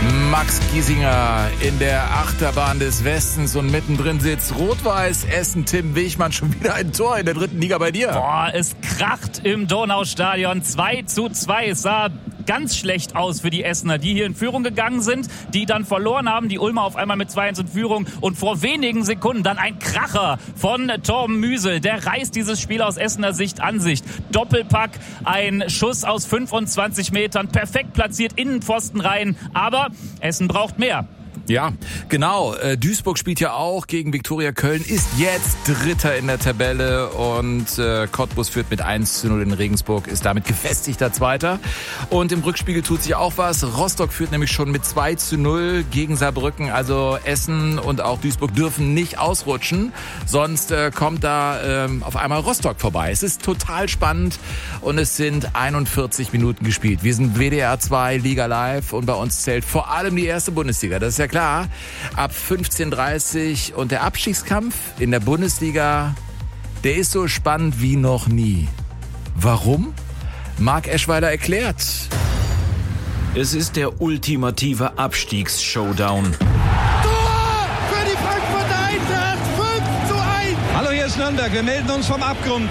Max Giesinger in der Achterbahn des Westens und mittendrin sitzt Rot-Weiß Essen. Tim Wichmann, schon wieder ein Tor in der 3. Liga bei dir. Boah, es kracht im Donaustadion 2:2. Es sah ganz schlecht aus für die Essener, die hier in Führung gegangen sind, die dann verloren haben. Die Ulmer auf einmal mit 2-1 in Führung und vor wenigen Sekunden dann ein Kracher von Torben Müsel. Der reißt dieses Spiel aus Essener Sicht an sich. Doppelpack, ein Schuss aus 25 Metern, perfekt platziert, Innenpfosten rein, aber Essen braucht mehr. Ja, genau. Duisburg spielt ja auch gegen Viktoria Köln, ist jetzt Dritter in der Tabelle und Cottbus führt mit 1:0 in Regensburg, ist damit gefestigter Zweiter. Und im Rückspiegel tut sich auch was. Rostock führt nämlich schon mit 2:0 gegen Saarbrücken. Also Essen und auch Duisburg dürfen nicht ausrutschen, sonst kommt da auf einmal Rostock vorbei. Es ist total spannend und es sind 41 Minuten gespielt. Wir sind WDR 2 Liga Live und bei uns zählt vor allem die erste Bundesliga. Das ist ja klar. Ab 15:30 und der Abstiegskampf in der Bundesliga, der ist so spannend wie noch nie. Warum? Marc Eschweiler erklärt. Es ist der ultimative Abstiegsshowdown. Tor für die Frankfurter Eintracht, 5:1. Hallo, hier ist Nürnberg, wir melden uns vom Abgrund.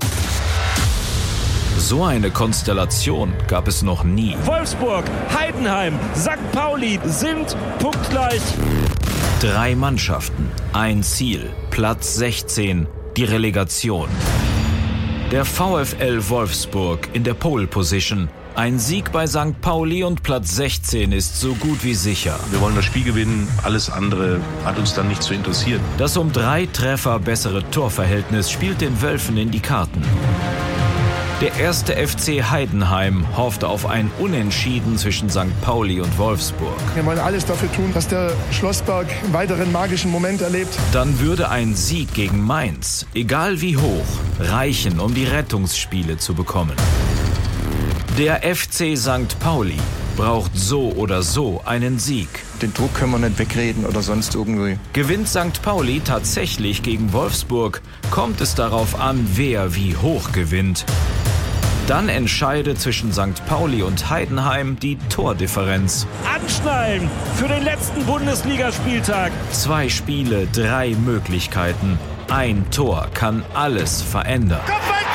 So eine Konstellation gab es noch nie. Wolfsburg, Heidenheim, St. Pauli sind punktgleich. 3 Mannschaften, ein Ziel, Platz 16, die Relegation. Der VfL Wolfsburg in der Pole Position. Ein Sieg bei St. Pauli und Platz 16 ist so gut wie sicher. Wir wollen das Spiel gewinnen, alles andere hat uns dann nicht zu interessieren. Das um 3 Treffer bessere Torverhältnis spielt den Wölfen in die Karten. Der erste FC Heidenheim hoffte auf ein Unentschieden zwischen St. Pauli und Wolfsburg. Wir wollen alles dafür tun, dass der Schlossberg einen weiteren magischen Moment erlebt. Dann würde ein Sieg gegen Mainz, egal wie hoch, reichen, um die Rettungsspiele zu bekommen. Der FC St. Pauli braucht so oder so einen Sieg. Den Druck können wir nicht wegreden oder sonst irgendwie. Gewinnt St. Pauli tatsächlich gegen Wolfsburg, kommt es darauf an, wer wie hoch gewinnt. Dann entscheidet zwischen St. Pauli und Heidenheim die Tordifferenz. Anschnallen für den letzten Bundesligaspieltag. 2 Spiele, 3 Möglichkeiten. Ein Tor kann alles verändern.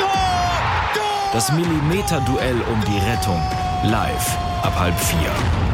Das Millimeterduell um die Rettung. Live ab 3:30.